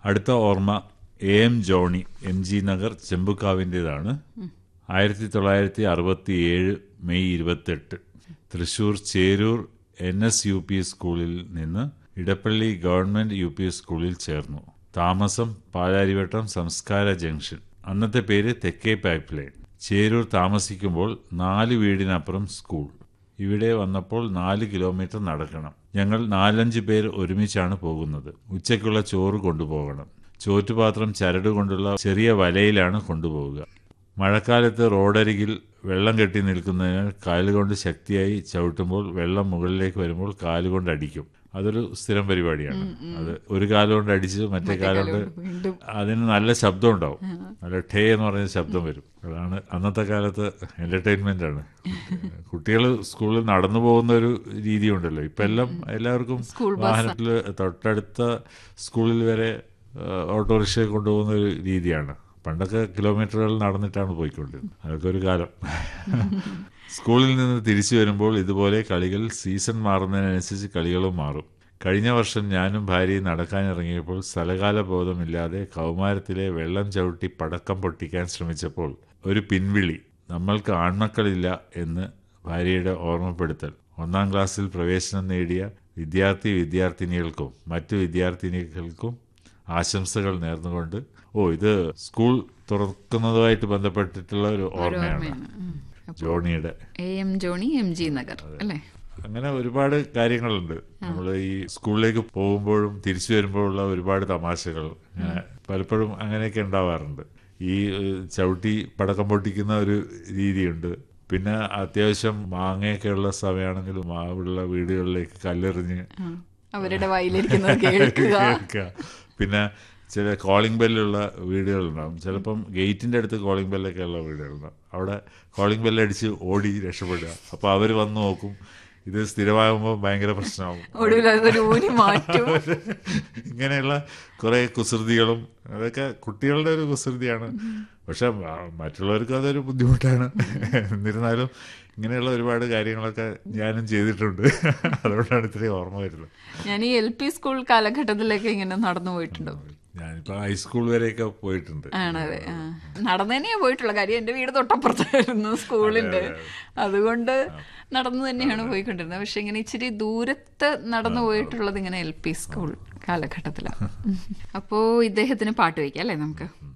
അടുത്ത ഓർമ്മ M Johnny, MG Nagar, ചെമ്പുക്കാവിൻ്റെതാണ്. 1967 May 28 Thrissur Cheroor NSUP സ്കൂളിൽ നിന്ന് ഇടപ്പള്ളി ഗവൺമെന്റ് UP സ്കൂളിൽ ചേർന്നു. താമസം പാലാരിവട്ടം സംസ്കാര ജംഗ്ഷൻ, അന്നത്തെ പേര് തെക്കേ പൈപ്പ് ലൈൻ. ചേരൂർ താമസിക്കുമ്പോൾ 4 വീടിനപ്പുറം സ്കൂൾ. ഇവിടെ വന്നപ്പോൾ 4 കിലോമീറ്റർ നടക്കണം. ഞങ്ങൾ 4-5 പേർ ഒരുമിച്ചാണ് പോകുന്നത്. ഉച്ചയ്ക്കുള്ള ചോറ് കൊണ്ടുപോകണം. ചോറ്റുപാത്രം ചരട് കൊണ്ടുള്ള ചെറിയ വലയിലാണ് കൊണ്ടുപോവുക. മഴക്കാലത്ത് റോഡരികിൽ വെള്ളം കെട്ടി നിൽക്കുന്നതിനാൽ കാലുകൊണ്ട് ശക്തിയായി ചവിട്ടുമ്പോൾ വെള്ളം മുകളിലേക്ക് വരുമ്പോൾ കാലുകൊണ്ട് അടിക്കും. അതൊരു സ്ഥിരം പരിപാടിയാണ്. അത് ഒരു കാലുകൊണ്ട് അടിച്ച് മറ്റേ കാലുകൊണ്ട് അതിന് നല്ല ശബ്ദം ഉണ്ടാവും. നല്ല ഠേ എന്ന് പറഞ്ഞ ശബ്ദം വരും. അതാണ് അന്നത്തെ കാലത്ത് എന്റർടൈൻമെന്റ് ആണ്. കുട്ടികൾ സ്കൂളിൽ നടന്നു പോകുന്ന ഒരു രീതി ഉണ്ടല്ലോ. ഇപ്പം എല്ലാവർക്കും വാഹനത്തിൽ തൊട്ടടുത്ത സ്കൂളിൽ വരെ ഓട്ടോറിക്ഷ കൊണ്ടുപോകുന്ന ഒരു രീതിയാണ്. പണ്ടൊക്കെ കിലോമീറ്ററുകൾ നടന്നിട്ടാണ് പോയിക്കൊണ്ടിരുന്നത്. അതൊക്കെ ഒരു കാലം. സ്കൂളിൽ നിന്ന് തിരിച്ചു വരുമ്പോൾ ഇതുപോലെ കളികൾ, സീസൺ മാറുന്നതിനനുസരിച്ച് കളികളും മാറും. കഴിഞ്ഞ വർഷം ഞാനും ഭാര്യയും നടക്കാനിറങ്ങിയപ്പോൾ സ്ഥലകാല ബോധമില്ലാതെ കൗമാരത്തിലെ വെള്ളം ചവിട്ടി പടക്കം പൊട്ടിക്കാൻ ശ്രമിച്ചപ്പോൾ ഒരു പിൻവിളി, നമ്മൾക്ക് ആൺമക്കളില്ല എന്ന് ഭാര്യയുടെ ഓർമ്മപ്പെടുത്തൽ. 1-ാം ക്ലാസ്സിൽ പ്രവേശനം നേടിയ വിദ്യാർത്ഥിനികൾക്കും മറ്റു വിദ്യാർത്ഥിനികൾക്കും ആശംസകൾ നേർന്നുകൊണ്ട്. ഇത് സ്കൂൾ തുറക്കുന്നതുമായിട്ട് ബന്ധപ്പെട്ടിട്ടുള്ള ഒരു ഓർമ്മയാണ് ജോണിയുടെ. AM ജോണി, MG നഗർ അല്ലേ? അങ്ങനെ ഒരുപാട് കാര്യങ്ങളുണ്ട്. നമ്മൾ ഈ സ്കൂളിലേക്ക് പോകുമ്പോഴും തിരിച്ചു വരുമ്പോഴുള്ള ഒരുപാട് തമാശകൾ പലപ്പോഴും അങ്ങനെയൊക്കെ ഉണ്ടാവാറുണ്ട്. ഈ ചവിട്ടി പടക്കം പൊട്ടിക്കുന്ന ഒരു രീതിയുണ്ട്. പിന്നെ അത്യാവശ്യം മാങ്ങയൊക്കെ ഉള്ള സമയമാണെങ്കിലും മാവുള്ള വീടുകളിലേക്ക് കല്ലെറിഞ്ഞ് അവരുടെ വായിലിരിക്കുന്നത് കേൾക്കുക. പിന്നെ ചില കോളിംഗ് ബെല്ലുള്ള വീടുകളുണ്ടാവും. ചിലപ്പം ഗേറ്റിൻ്റെ അടുത്ത് കോളിംഗ് ബെല്ലൊക്കെ ഉള്ള വീടുകളുണ്ടാവും. അവിടെ കോളിംഗ് ബെല്ലടിച്ച് ഓടി രക്ഷപ്പെടുക. അപ്പോൾ അവർ വന്ന് നോക്കും. ഇത് സ്ഥിരമാകുമ്പോൾ ഭയങ്കര പ്രശ്നമാകും. ഇങ്ങനെയുള്ള കുറേ കുസൃതികളും അതൊക്കെ കുട്ടികളുടെ ഒരു കുസൃതിയാണ്. പക്ഷെ മറ്റുള്ളവർക്ക് അതൊരു ബുദ്ധിമുട്ടാണ്. എന്നിരുന്നാലും ഇങ്ങനെയുള്ള ഒരുപാട് കാര്യങ്ങളൊക്കെ ഞാനും ചെയ്തിട്ടുണ്ട്. അതുകൊണ്ടാണ് ഇത്രയും ഓർമ്മ വരുന്നത്. ഞാൻ ഈ LP സ്കൂൾ കാലഘട്ടത്തിലേക്ക് ഇങ്ങനെ നടന്നു പോയിട്ടുണ്ടോ? ഞാനിപ്പോൾ ഹൈസ്കൂൾ വരെയൊക്കെ പോയിട്ടുണ്ട്. ആണല്ലേ? നടന്നു തന്നെയാ പോയിട്ടുള്ള കാര്യം. എൻ്റെ വീട് തൊട്ടപ്പുറത്തായിരുന്നു സ്കൂളിൻ്റെ. അതുകൊണ്ട് നടന്നു തന്നെയാണ് പോയിക്കൊണ്ടിരുന്നത്. പക്ഷെ ഇങ്ങനെ ഇച്ചിരി ദൂരത്ത് നടന്നു പോയിട്ടുള്ളത് ഇങ്ങനെ LP സ്കൂൾ കാലഘട്ടത്തിലാണ്. അപ്പോൾ ഇദ്ദേഹത്തിന് പാട്ട് വയ്ക്കാം അല്ലേ നമുക്ക്?